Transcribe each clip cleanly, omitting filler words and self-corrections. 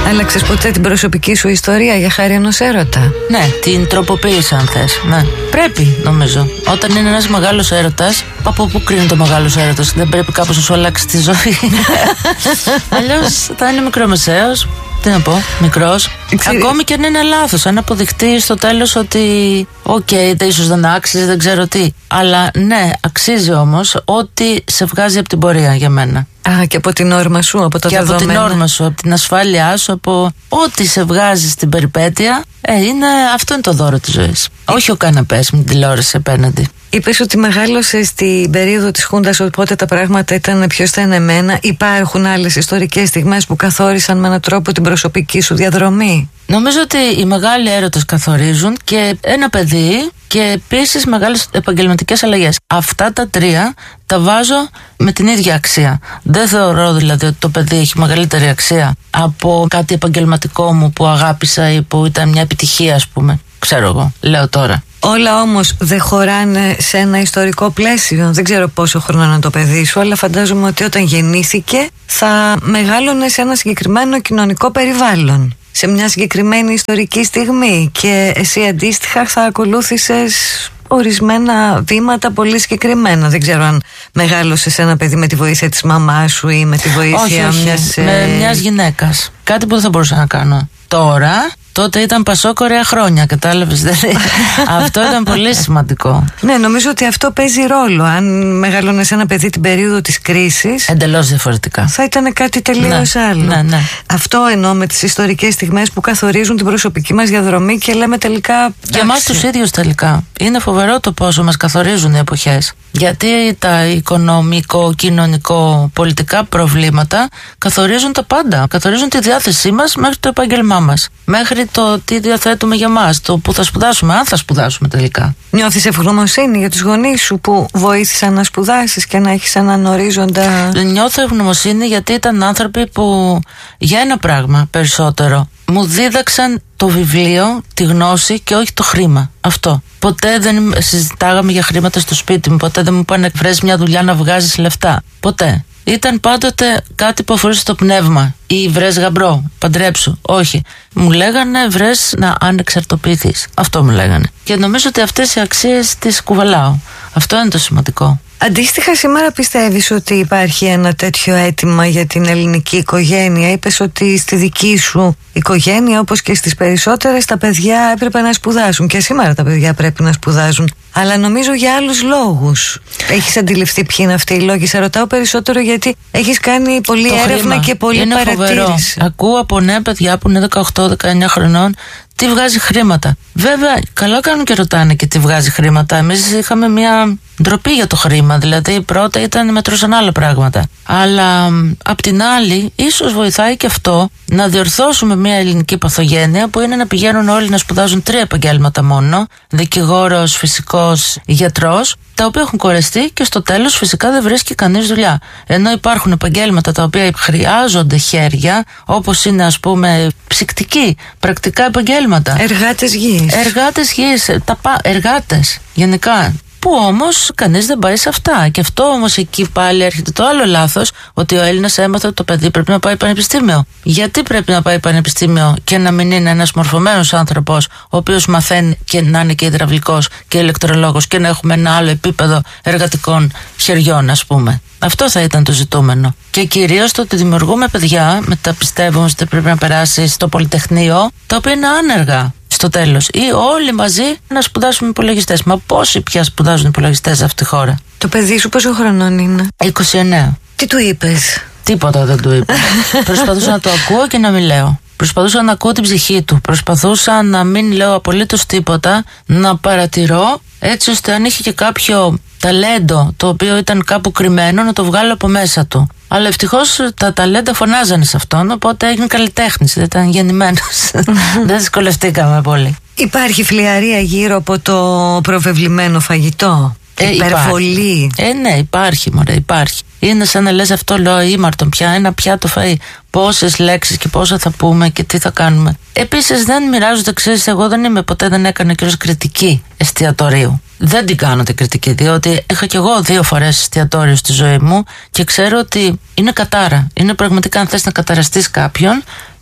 Άλλαξες ποτέ την προσωπική σου ιστορία για χάρη ενός έρωτα? Ναι, την τροποποίησα αν θες. Ναι. Πρέπει, νομίζω. Όταν είναι ένας μεγάλος έρωτας, από πού κρίνει το μεγάλος έρωτας? Δεν πρέπει κάπως να σου αλλάξει τη ζωή? Αλλιώς θα είναι μικρομεσαίος. Τι να πω, μικρός. Ακόμη και αν είναι λάθος, αν αποδειχτεί στο τέλος ότι ίσως δεν άξιζε, δεν ξέρω τι. Αλλά ναι, αξίζει όμως ότι σε βγάζει από την πορεία για μένα. Και από την όρμα σου, από το δεδομένο. Και από την όρμα σου, από την ασφάλειά σου, από ό,τι σε βγάζει στην περιπέτεια. Αυτό είναι το δώρο της ζωής. Όχι ο καναπές με την τηλεόραση απέναντι. Είπες ότι μεγάλωσες στην περίοδο της Χούντας, οπότε τα πράγματα ήταν πιο στενεμένα. Υπάρχουν άλλες ιστορικές στιγμές που καθόρισαν με έναν τρόπο την προσωπική σου διαδρομή? Νομίζω ότι οι μεγάλοι έρωτες καθορίζουν και ένα παιδί και επίσης μεγάλες επαγγελματικές αλλαγές. Αυτά τα τρία τα βάζω με την ίδια αξία. Δεν θεωρώ δηλαδή ότι το παιδί έχει μεγαλύτερη αξία από κάτι επαγγελματικό μου που αγάπησα ή που ήταν μια επιτυχία, ας πούμε. Ξέρω εγώ, λέω τώρα. Όλα όμως δεν χωράνε σε ένα ιστορικό πλαίσιο. Δεν ξέρω πόσο χρόνο είναι το παιδί σου, αλλά φαντάζομαι ότι όταν γεννήθηκε θα μεγάλωνε σε ένα συγκεκριμένο κοινωνικό περιβάλλον, σε μια συγκεκριμένη ιστορική στιγμή, και εσύ αντίστοιχα θα ακολούθησες ορισμένα βήματα πολύ συγκεκριμένα. Δεν ξέρω αν μεγάλωσες ένα παιδί με τη βοήθεια της μαμάς σου ή με τη βοήθεια μιας γυναίκας. Κάτι που δεν θα μπορούσα να κάνω τώρα. Τότε ήταν πασόκορεα χρόνια, κατάλαβες? Αυτό ήταν πολύ σημαντικό. Ναι, νομίζω ότι αυτό παίζει ρόλο. Αν μεγαλώνες ένα παιδί την περίοδο της κρίσης, εντελώς διαφορετικά. Θα ήταν κάτι τελείως άλλο. Ναι. Αυτό εννοώ με τις ιστορικές στιγμές που καθορίζουν την προσωπική μας διαδρομή και λέμε τελικά. Για εμάς τους ίδιους τελικά. Είναι φοβερό το πόσο μας καθορίζουν οι εποχές. Γιατί τα οικονομικό, κοινωνικό, πολιτικά προβλήματα καθορίζουν τα πάντα. Καθορίζουν τη διάθεσή μας μέχρι το επάγγελμά μας. Μέχρι το τι διαθέτουμε για μας, το που θα σπουδάσουμε, αν θα σπουδάσουμε τελικά. Νιώθεις ευγνωμοσύνη για τους γονείς σου που βοήθησαν να σπουδάσεις και να έχεις έναν ορίζοντα? Νιώθω ευγνωμοσύνη γιατί ήταν άνθρωποι που για ένα πράγμα περισσότερο μου δίδαξαν το βιβλίο, τη γνώση και όχι το χρήμα. Αυτό. Ποτέ δεν συζητάγαμε για χρήματα στο σπίτι μου. Ποτέ δεν μου είπαν βρες μια δουλειά να βγάζεις λεφτά. Ποτέ. Ήταν πάντοτε κάτι που αφορούσε το πνεύμα. Ή βρες γαμπρό, παντρέψου. Όχι. Μου λέγανε βρες να ανεξαρτοποιηθείς. Αυτό μου λέγανε. Και νομίζω ότι αυτές οι αξίες τις κουβαλάω. Αυτό είναι το σημαντικό. Αντίστοιχα, σήμερα πιστεύεις ότι υπάρχει ένα τέτοιο αίτημα για την ελληνική οικογένεια? Είπες ότι στη δική σου οικογένεια, όπως και στις περισσότερες, τα παιδιά έπρεπε να σπουδάσουν. Και σήμερα τα παιδιά πρέπει να σπουδάζουν. Αλλά νομίζω για άλλους λόγους. Έχεις αντιληφθεί ποιοι είναι αυτοί οι λόγοι? Σε ρωτάω περισσότερο γιατί έχεις κάνει πολλή έρευνα και πολλή παρατήρηση. Ακούω από νέα παιδιά που είναι 18-19 χρονών τι βγάζει χρήματα. Βέβαια, καλά κάνουν και ρωτάνε και τι βγάζει χρήματα. Εμείς είχαμε μια ντροπή για το χρήμα. Δηλαδή, πρώτα μετρούσαν άλλα πράγματα. Αλλά απ' την άλλη, ίσως βοηθάει και αυτό να διορθώσουμε μια ελληνική παθογένεια που είναι να πηγαίνουν όλοι να σπουδάζουν 3 επαγγέλματα μόνο. Δικηγόρος, φυσικός, γιατρός, τα οποία έχουν κορεστεί και στο τέλος φυσικά δεν βρίσκει κανείς δουλειά. Ενώ υπάρχουν επαγγέλματα τα οποία χρειάζονται χέρια, όπως είναι ας πούμε ψυκτικοί, πρακτικά επαγγέλματα. Εργάτες γης. Εργάτες γενικά. Που όμως κανείς δεν πάει σε αυτά. Και αυτό όμως εκεί πάλι έρχεται το άλλο λάθος, ότι ο Έλληνας έμαθε ότι το παιδί πρέπει να πάει πανεπιστήμιο. Γιατί πρέπει να πάει πανεπιστήμιο και να μην είναι ένας μορφωμένος άνθρωπος, ο οποίος μαθαίνει και να είναι και υδραυλικός και ηλεκτρολόγος και να έχουμε ένα άλλο επίπεδο εργατικών χεριών, ας πούμε. Αυτό θα ήταν το ζητούμενο. Και κυρίως το ότι δημιουργούμε παιδιά, μετά πιστεύω ότι πρέπει να περάσει στο Πολυτεχνείο, τα οποία είναι άνεργα στο τέλος. Ή όλοι μαζί να σπουδάσουμε υπολογιστές. Μα πόσοι πια σπουδάζουν υπολογιστές σε αυτή τη χώρα? Το παιδί σου πόσο χρονών είναι? 29. Τι του είπες? Τίποτα δεν του είπα. Προσπαθούσα να το ακούω και να μην λέω. Προσπαθούσα να ακούω την ψυχή του. Προσπαθούσα να μην λέω απολύτως τίποτα. Να παρατηρώ έτσι ώστε αν είχε και κάποιο ταλέντο το οποίο ήταν κάπου κρυμμένο να το βγάλω από μέσα του. Αλλά ευτυχώς τα ταλέντα φωνάζανε σε αυτόν, οπότε έγινε καλλιτέχνης, δεν ήταν γεννημένος. Δεν δυσκολευτήκαμε πολύ. Υπάρχει φλιαρία γύρω από το προβεβλημένο φαγητό? Υπερβολή? Ναι, υπάρχει, μωρέ, υπάρχει. Είναι σαν να λες αυτό, λέω ήμαρτον πια, ένα πιάτο φαΐ. Πόσες λέξεις και πόσα θα πούμε και τι θα κάνουμε. Επίσης δεν μοιράζονται, ξέρεις, εγώ δεν έκανα και ως κριτική εστιατορίου. Δεν την κάνω την κριτική, διότι είχα κι εγώ 2 φορές εστιατόριο στη ζωή μου και ξέρω ότι είναι κατάρα. Είναι πραγματικά, αν θες να καταραστείς κάποιον,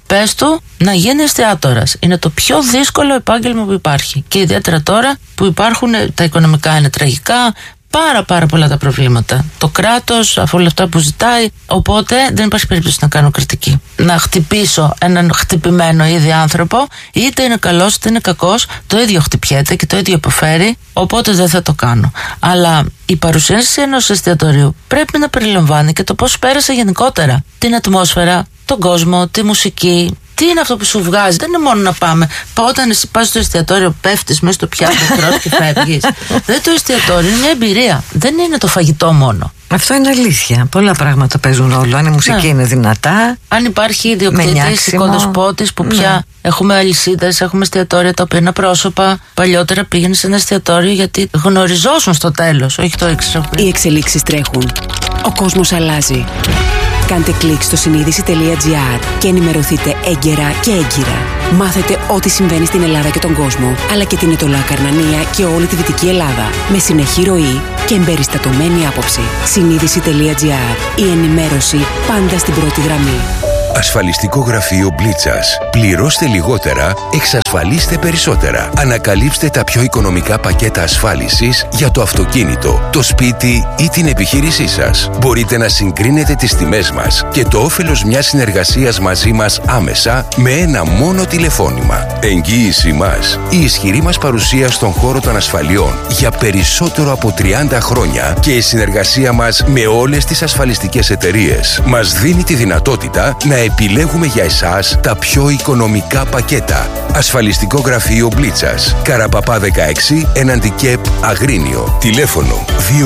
πες του να γίνει εστιατόρας. Είναι το πιο δύσκολο επάγγελμα που υπάρχει. Και ιδιαίτερα τώρα που υπάρχουν, τα οικονομικά είναι τραγικά, πάρα πολλά τα προβλήματα. Το κράτος, αφού όλα αυτά που ζητάει. Οπότε δεν υπάρχει περίπτωση να κάνω κριτική. Να χτυπήσω έναν χτυπημένο ήδη άνθρωπο, είτε είναι καλός είτε είναι κακός, το ίδιο χτυπιέται και το ίδιο υποφέρει. Οπότε δεν θα το κάνω. Αλλά η παρουσίαση ενός εστιατορίου πρέπει να περιλαμβάνει και το πώς πέρασε γενικότερα. Την ατμόσφαιρα, τον κόσμο, τη μουσική. Τι είναι αυτό που σου βγάζει? Δεν είναι μόνο να πάμε. Όταν εσύ πας στο εστιατόριο, πέφτεις μέσα στο πιάτο, τρως και φεύγεις. Δεν, το εστιατόριο είναι μια εμπειρία. Δεν είναι το φαγητό μόνο. Αυτό είναι αλήθεια. Πολλά πράγματα παίζουν ρόλο. Αν η μουσική είναι δυνατά. Αν υπάρχει ιδιοκτήτης, οικοδεσπότης που πια έχουμε αλυσίδες, έχουμε εστιατόρια τα οποία είναι πρόσωπα. Παλιότερα πήγαινε σε ένα εστιατόριο γιατί γνωριζόσουν στο τέλος, όχι το έξω. Οι εξελίξεις τρέχουν. Ο κόσμος αλλάζει. Κάντε κλικ στο συνείδηση.gr και ενημερωθείτε έγκαιρα και έγκυρα. Μάθετε ό,τι συμβαίνει στην Ελλάδα και τον κόσμο, αλλά και την Ετωλά Καρνανία και όλη τη Δυτική Ελλάδα, με συνεχή ροή και εμπεριστατωμένη άποψη. Συνείδηση.gr. Η ενημέρωση πάντα στην πρώτη γραμμή. Ασφαλιστικό γραφείο Μπλίτσας. Πληρώστε λιγότερα, εξασφαλίστε περισσότερα. Ανακαλύψτε τα πιο οικονομικά πακέτα ασφάλισης για το αυτοκίνητο, το σπίτι ή την επιχείρησή σας. Μπορείτε να συγκρίνετε τις τιμές μας και το όφελος μιας συνεργασίας μαζί μας άμεσα με ένα μόνο τηλεφώνημα. Εγγύηση μας. Η ισχυρή μας παρουσία στον χώρο των ασφαλιών για περισσότερο από 30 χρόνια και η συνεργασία μας με όλες τις ασφαλιστικές εταιρείες μας δίνει τη δυνατότητα να επιλέγουμε για εσάς τα πιο οικονομικά πακέτα. Ασφαλιστικό γραφείο Μπλίτσας. Καραπαπά 16, έναντι ΚΕΠ Αγρίνιο. Τηλέφωνο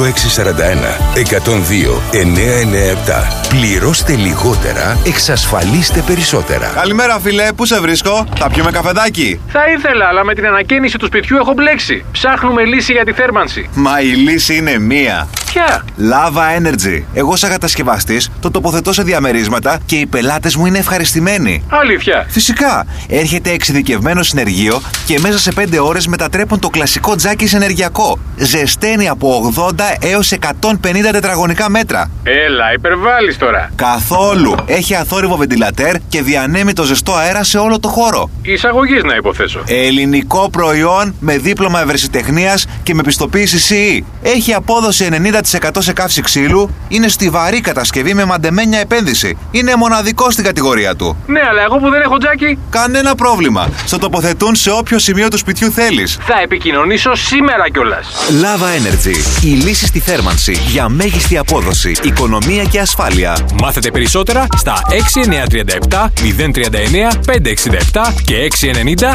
2641 102 997. Πληρώστε λιγότερα, εξασφαλίστε περισσότερα. Καλημέρα, φίλε, πού σε βρίσκω? Θα πιούμε καφεδάκι? Θα ήθελα, αλλά με την ανακαίνιση του σπιτιού έχω μπλέξει. Ψάχνουμε λύση για τη θέρμανση. Μα η λύση είναι μία. Ποια? Lava Energy. Εγώ, σαν κατασκευαστής, το τοποθετώ σε διαμερίσματα και οι πελάτες μου είναι ευχαριστημένοι. Αλήθεια? Φυσικά. Έρχεται εξειδικευμένο συνεργείο και μέσα σε 5 ώρες μετατρέπουν το κλασικό τζάκι σε ενεργειακό. Ζεσταίνει από 80 έως 150 τετραγωνικά μέτρα. Έλα, υπερβάλλεις τώρα. Καθόλου. Έχει αθόρυβο βεντιλατέρ και διανέμει το ζεστό αέρα σε όλο το χώρο. Εισαγωγής να υποθέσω. Ελληνικό προϊόν με δίπλωμα ευρεσιτεχνίας και με πιστοποίηση CE. Έχει απόδοση 90% σε καύση ξύλου. Είναι στιβαρή κατασκευή με μαντεμένια επένδυση. Είναι μοναδικό στην κατηγορία του. Ναι, αλλά εγώ που δεν έχω τζάκι. Κανένα πρόβλημα. Στο τοποθετούν σε όποιο σημείο του σπιτιού θέλεις. Θα επικοινωνήσω σήμερα κιόλας. Lava Energy. Η λύση στη θέρμανση για μέγιστη απόδοση, οικονομία και ασφάλεια. Μάθετε περισσότερα στα 6937 039 567 και 690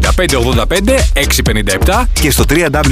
7585 657 και στο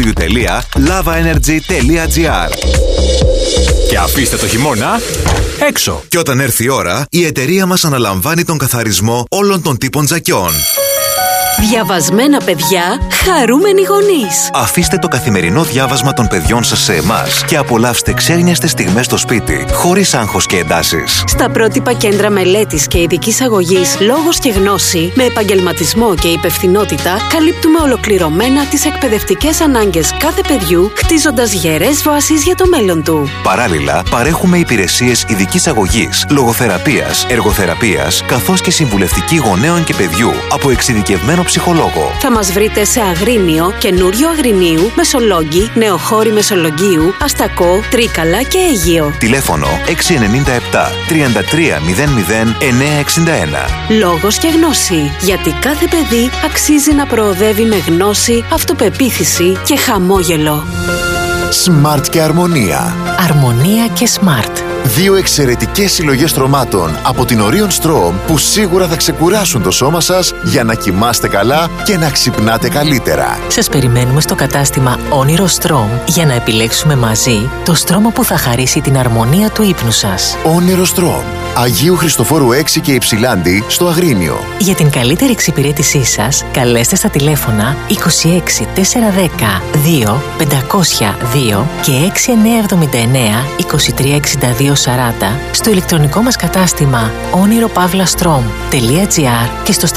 www.lavaenergy.gr. Και αφήστε το χειμώνα έξω. Και όταν έρθει η ώρα, η εταιρεία μας αναλαμβάνει τον καθαρισμό όλων των τύπων τζακιών. Διαβασμένα παιδιά, χαρούμενοι γονείς. Αφήστε το καθημερινό διάβασμα των παιδιών σας σε εμάς και απολαύστε ξένιαστες στιγμές στο σπίτι, χωρίς άγχος και εντάσεις. Στα πρότυπα κέντρα μελέτης και ειδικής αγωγής Λόγος και Γνώση, με επαγγελματισμό και υπευθυνότητα, καλύπτουμε ολοκληρωμένα τις εκπαιδευτικές ανάγκες κάθε παιδιού, χτίζοντας γερές βάσεις για το μέλλον του. Παράλληλα, παρέχουμε υπηρεσίες ειδικής αγωγής, λογοθεραπείας, εργοθεραπείας, καθώς και συμβουλευτική γονέων και παιδιού από εξειδικευμένο ψυχολόγο. Θα μας βρείτε σε Αγρίνιο, Καινούριο Αγρινίου, Μεσολόγγι, Νεοχώρη Μεσολογγίου, Αστακό, Τρίκαλα και Αίγυο. Τηλέφωνο 697 33 00 961. Λόγος και Γνώση. Γιατί κάθε παιδί αξίζει να προοδεύει με γνώση, αυτοπεποίθηση και χαμόγελο. Smart και Αρμονία. Αρμονία και Smart. Δύο εξαιρετικές συλλογές στρωμάτων από την Orion Strom που σίγουρα θα ξεκουράσουν το σώμα σας για να κοιμάστε καλά και να ξυπνάτε καλύτερα. Σας περιμένουμε στο κατάστημα Όνειρο Strom για να επιλέξουμε μαζί το στρώμα που θα χαρίσει την αρμονία του ύπνου σας. Όνειρο Strom. Αγίου Χριστοφόρου 6 και Υψηλάντη στο Αγρίνιο. Για την καλύτερη εξυπηρέτησή σας, καλέστε στα τηλέφωνα 26 410 2 502 και 6979 2362 40 στο ηλεκτρονικό μας κατάστημα oniropavlastrom.gr και στο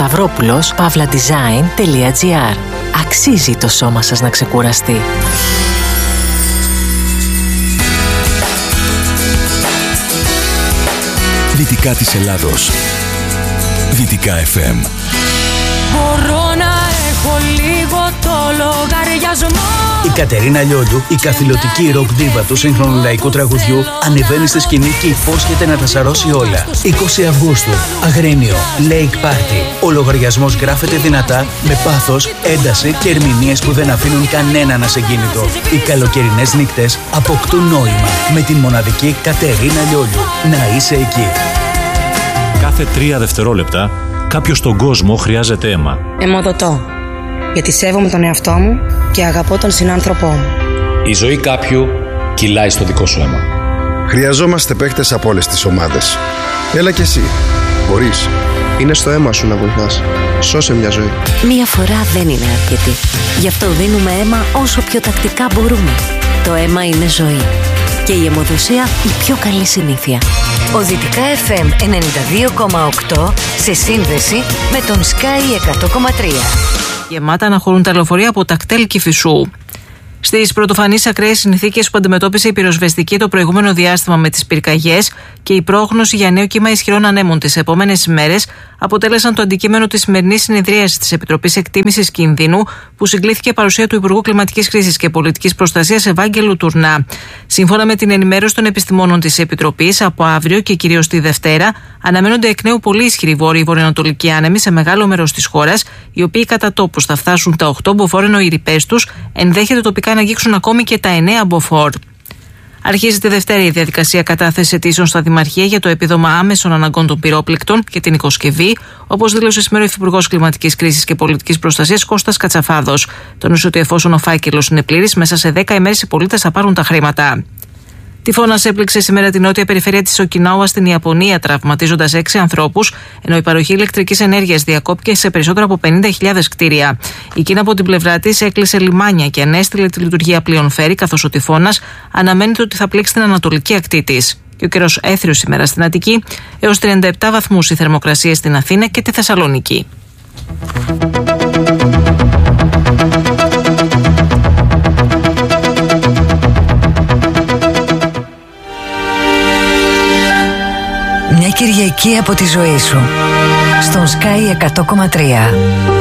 stavropoulos.pavladesign.gr. Αξίζει το σώμα σας να ξεκουραστεί. Δυτικά της Ελλάδος. Δυτικά FM. Μπορώ να έχω λίγο το λογαριασμό. Η Κατερίνα Λιόλιου, η καθηλωτική ροκ δίβα του σύγχρονου λαϊκού τραγουδιού, ανεβαίνει στη σκηνή και υπόσχεται να τα σαρώσει όλα. 20 Αυγούστου, Αγρίνιο, Lake Party. Ο λογαριασμός γράφεται δυνατά, με πάθος, ένταση και ερμηνείες που δεν αφήνουν κανέναν ασυγκίνητο. Οι καλοκαιρινές νύχτες αποκτούν νόημα με την μοναδική Κατερίνα Λιόλιου. Να είσαι εκεί. Κάθε 3 δευτερόλεπτα κάποιος στον κόσμο χρειάζεται αίμα. Αιμοδοτώ, γιατί σέβομαι τον εαυτό μου και αγαπώ τον συνάνθρωπό μου. Η ζωή κάποιου κυλάει στο δικό σου αίμα. Χρειαζόμαστε παίκτες από όλες τις ομάδες. Έλα κι εσύ. Μπορείς. Είναι στο αίμα σου να βοηθάς. Σώσε μια ζωή. Μία φορά δεν είναι αρκετή. Γι' αυτό δίνουμε αίμα όσο πιο τακτικά μπορούμε. Το αίμα είναι ζωή. Και η αιμοδοσία η πιο καλή συνήθεια. Ο Δυτικά FM 92,8 σε σύνδεση με τον Sky 100,3. Γεμάτα αναχωρούν τα λεωφορεία από Τακτέλ Κηφισού. Στις πρωτοφανείς ακραίες συνθήκες που αντιμετώπισε η πυροσβεστική το προηγούμενο διάστημα με τις πυρκαγιές και η πρόγνωση για νέο κύμα ισχυρών ανέμων τις επόμενες ημέρες αποτέλεσαν το αντικείμενο της σημερινής συνεδρίασης της Επιτροπής Εκτίμησης Κινδύνου, που συγκλήθηκε παρουσία του Υπουργού Κλιματικής Κρίσης και Πολιτικής Προστασίας Ευάγγελου Τουρνά. Σύμφωνα με την ενημέρωση των επιστημόνων της Επιτροπής, από αύριο και κυρίως τη Δευτέρα αναμένονται εκ νέου πολύ ισχυροί βόρειο-βορειοανατολικοί άνεμοι σε μεγάλο μέρος της χώρας, οι οποίοι κατά τόπους θα φτάσουν τα 8 μποφόρ, ενώ οι ρηπές τους ενδέχεται τοπικά να αγγίξουν ακόμη και τα 9 μποφόρ. Αρχίζει τη Δευτέρα η διαδικασία κατάθεση αιτήσεων στα Δημαρχία για το επίδομα άμεσων αναγκών των πυρόπληκτων και την οικοσκευή, όπως δήλωσε σήμερα ο Υφυπουργός Κλιματικής Κρίσης και Πολιτικής Προστασίας Κώστας Κατσαφάδος. Τόνισε ότι εφόσον ο φάκελος είναι πλήρης, μέσα σε 10 ημέρες οι πολίτες θα πάρουν τα χρήματα. Τυφώνας έπληξε σήμερα την νότια περιφέρεια της Οκινάουα στην Ιαπωνία, τραυματίζοντας 6 ανθρώπους, ενώ η παροχή ηλεκτρικής ενέργειας διακόπηκε σε περισσότερα από 50.000 κτίρια. Η Κίνα από την πλευρά της έκλεισε λιμάνια και ανέστειλε τη λειτουργία πλοίων φέρι, καθώς ο τυφώνας αναμένεται ότι θα πλήξει την ανατολική ακτή της. Και ο καιρός έθριος σήμερα στην Αττική, έως 37 βαθμούς η θερμοκρασία στην Αθήνα και τη Θεσσαλονίκη. Μια Κυριακή από τη ζωή σου στον Sky 100,3.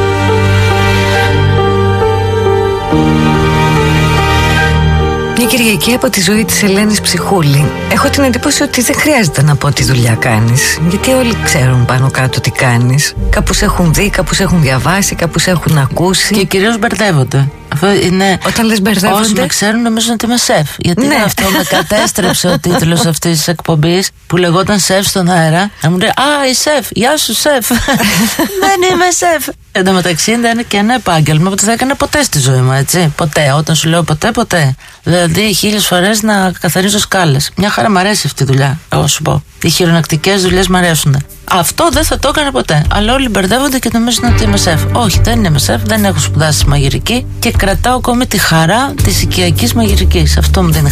Μια Κυριακή από τη ζωή της Ελένης Ψυχούλη. Έχω την εντύπωση ότι δεν χρειάζεται να πω τι δουλειά κάνεις, γιατί όλοι ξέρουν πάνω κάτω τι κάνεις. Κάπου σε έχουν δει, κάπου σε έχουν διαβάσει, κάπου σε έχουν ακούσει. Και κυρίως μπερδεύονται. Αυτό είναι... Όταν λες μπερδεύονται, όσοι με ξέρουν νομίζουν ότι είμαι σεφ. Γιατί ναι. Αυτό με κατέστρεψε ο τίτλος αυτής της εκπομπής που λεγόταν σεφ στον αέρα. Να μου λέει, α, η σεφ, γεια σου σεφ. Δεν είμαι σεφ. Εν τω μεταξύ είναι και ένα επάγγελμα που δεν θα έκανα ποτέ στη ζωή μου, έτσι. Ποτέ. Όταν σου λέω ποτέ, ποτέ. Δηλαδή 1000 φορές να καθαρίζω σκάλες. Μια χαρά μ' αρέσει αυτή η δουλειά, εγώ σου πω. Οι χειρονακτικές δουλειές μ' αρέσουν. Αυτό δεν θα το έκανα ποτέ. Αλλά όλοι μπερδεύονται και νομίζουν ότι είμαι σεφ. Όχι, δεν είμαι σεφ, δεν έχω σπουδάσει μαγειρική και κρατάω ακόμη τη χαρά της οικιακής μαγειρικής. Αυτό μου δίνει